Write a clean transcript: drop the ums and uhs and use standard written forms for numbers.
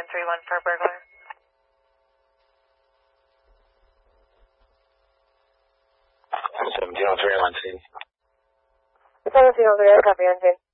731 for burglar. 1703 on scene. 1703, copy on scene.